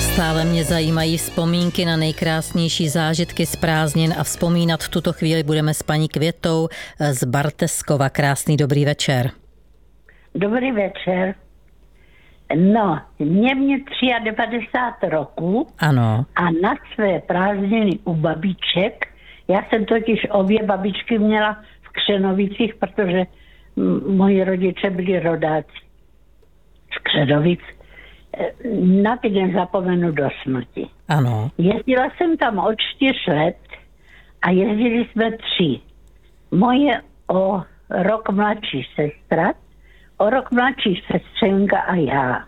Stále mě zajímají vzpomínky na nejkrásnější zážitky z prázdnin a vzpomínat v tuto chvíli budeme s paní Květou z Barteskova. Krásný dobrý večer. Dobrý večer. No, mě 93 roků. Ano. A na své prázdniny u babiček, já jsem totiž obě babičky měla v Křenovicích, protože moji rodiče byli rodáci z Křenovic. Na ty nezapomenu do smrti. Ano. Jezdila jsem tam od 4 let a jezdili jsme 3. Moje o rok mladší sestra, o rok mladší sestřenka a já.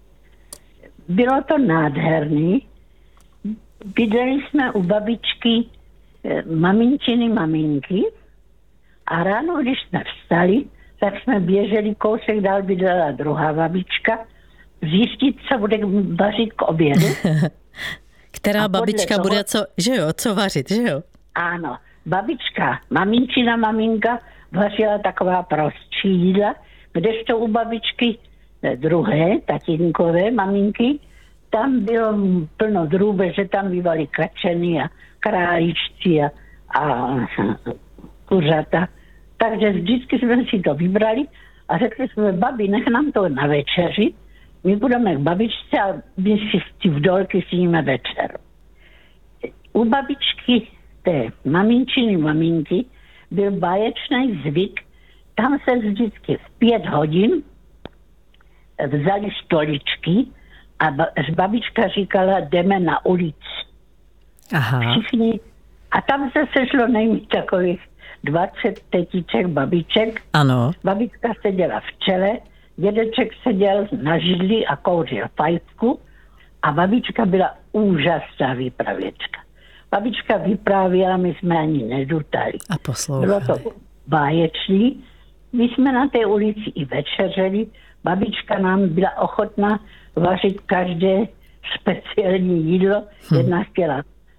Bylo to nádherný. Bydleli jsme u babičky maminčiny maminky a ráno, když jsme vstali, tak jsme běželi kousek dál, bydlela druhá babička, zjistit, co bude vařit k obědu. Která babička toho bude co vařit, že jo? Ano, babička, maminčina maminka vařila taková prostší jídla, kdežto u babičky druhé, tatínkové maminky, tam bylo plno drůbeže, tam bývaly kačeny a králíčci a kuřata. Takže vždycky jsme si to vybrali a řekli jsme, babi, nech nám to na večeři, my budeme k babičce a my si ty vdolky sníme večer. U babičky té maminčiny maminky byl báječný zvyk, tam se vždycky v 5 hodin vzali stoličky a babička říkala, jdeme na ulici. Aha. Všichni. A tam se sešlo nejmít takových 20 tetiček, babiček. Ano. Babička seděla v čele, dědeček seděl na židli a kouřil fajfku a babička byla úžasná vypravěčka. Babička vyprávěla, my jsme ani nedutali. A poslouchali. Bylo to báječný. My jsme na té ulici i večeřeli. Babička nám byla ochotná vařit každé speciální jídlo. Jedna chtěla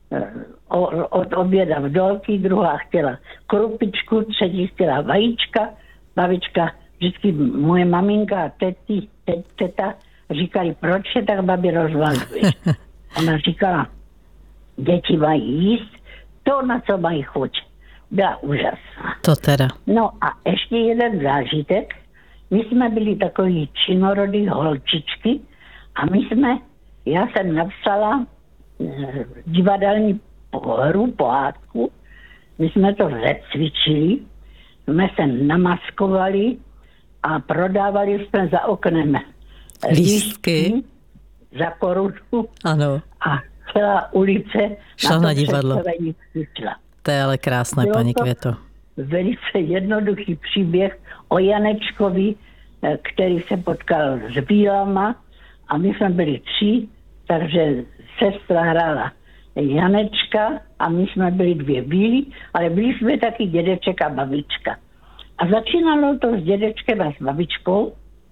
od oběda vdolky, druhá chtěla krupičku, třetí chtěla vajíčka. Babička, vždycky moje maminka a teta říkali, proč je tak babi rozvaluješ? Ona říkala, děti mají jíst to, na co mají chuť. Byla úžasná. To teda. No a ještě jeden zážitek. My jsme byli takový činorodý holčičky a já jsem napsala divadelní hru, pohádku. My jsme to zacvičili, jsme se namaskovali a prodávali jsme za oknem lístky za korunu. Ano. A celá ulice šla na divadlo. Šla. To je ale krásné, paní Květo. Velice jednoduchý příběh o Janečkovi, který se potkal s bílama a my jsme byli 3, takže sestra hrála Janečka a my jsme byli 2 bílí, ale byli jsme taky dědeček a babička. A začínalo to s dědečkem a s babičkou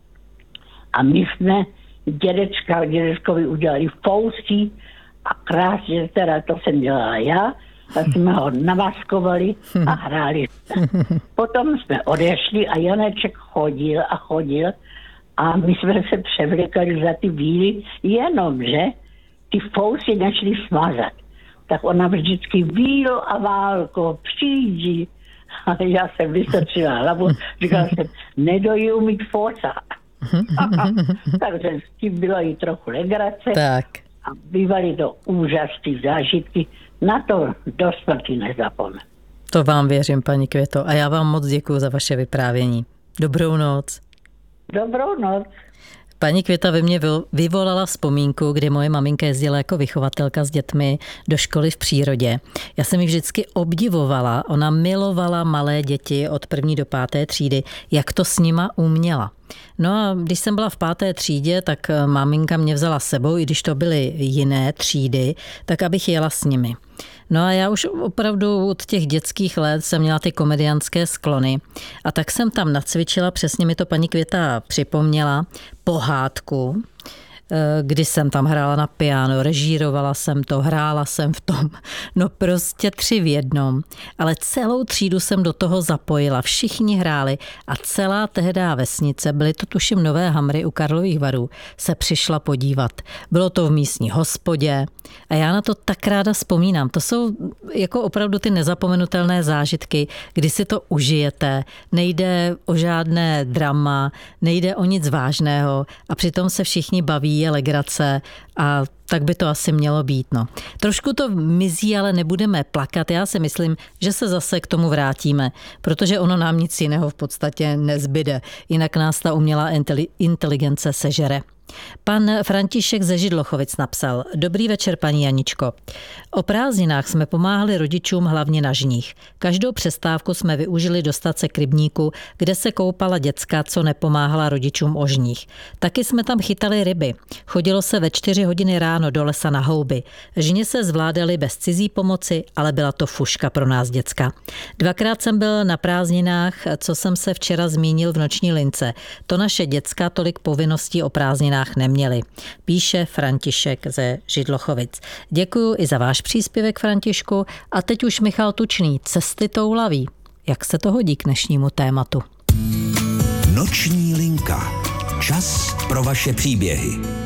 a my jsme dědečkovi udělali fousí a krásně, teda to jsem dělala já, tak jsme ho namaskovali a hráli. Potom jsme odešli a Janeček chodil a my jsme se převlekali za ty bíly, jenomže ty fousy nešly smazat. Tak ona vždycky Vílo a Válko, přijdi. A já jsem vystrčila hlavu, říkala jsem, nedojí umít fosa. Takže s tím bylo i trochu legrace. Tak. A bývaly to úžasné zážitky. Na to do smrti nezapomenu. To vám věřím, paní Květo. A já vám moc děkuju za vaše vyprávění. Dobrou noc. Dobrou noc. Paní Květa ve mně vyvolala vzpomínku, kdy moje maminka jezdila jako vychovatelka s dětmi do školy v přírodě. Já jsem ji vždycky obdivovala. Ona milovala malé děti od 1. do 5. třídy, jak to s nima uměla. No a když jsem byla v 5. třídě, tak maminka mě vzala s sebou, i když to byly jiné třídy, tak abych jela s nimi. No a já už opravdu od těch dětských let jsem měla ty komediantské sklony a tak jsem tam nacvičila, přesně mi to paní Květa připomněla, pohádku kdy jsem tam hrála na piano, režírovala jsem to, hrála jsem v tom. No prostě 3 v jednom. Ale celou třídu jsem do toho zapojila. Všichni hráli a celá tehdá vesnice, byly to tuším Nové Hamry u Karlových Varů, se přišla podívat. Bylo to v místní hospodě a já na to tak ráda vzpomínám. To jsou jako opravdu ty nezapomenutelné zážitky, kdy si to užijete, nejde o žádné drama, nejde o nic vážného a přitom se všichni baví, je legrace a tak by to asi mělo být. No. Trošku to mizí, ale nebudeme plakat. Já si myslím, že se zase k tomu vrátíme, protože ono nám nic jiného v podstatě nezbyde. Jinak nás ta umělá inteligence sežere. Pan František ze Židlochovic napsal: Dobrý večer, paní Janičko. O prázdninách jsme pomáhali rodičům hlavně na žních. Každou přestávku jsme využili dostat se k rybníku, kde se koupala děcka, co nepomáhala rodičům o žních. Taky jsme tam chytali ryby. Chodilo se ve 4 hodiny ráno do lesa na houby. Žně se zvládaly bez cizí pomoci, ale byla to fuška pro nás děcka. 2krát jsem byl na prázdninách, co jsem se včera zmínil v Noční lince. To naše děcka tolik povinností o prázdninách neměli. Píše František ze Židlochovic. Děkuju i za váš příspěvek, Františku. A teď už Michal Tučný, Cesty toulaví. Jak se to hodí k dnešnímu tématu? Noční linka. Čas pro vaše příběhy.